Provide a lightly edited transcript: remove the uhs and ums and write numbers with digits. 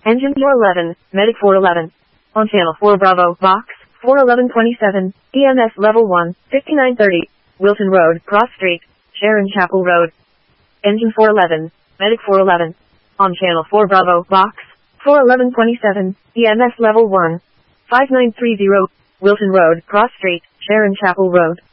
Engine 411, Medic 411. On channel 4 Bravo, box 41127, EMS level 1, 5930, Wilton Road, Cross Street, Sharon Chapel Road. Engine 411, Medic 411. On channel 4 Bravo, box 41127, EMS level 1, 5930, Wilton Road, Cross Street, Sharon Chapel Road.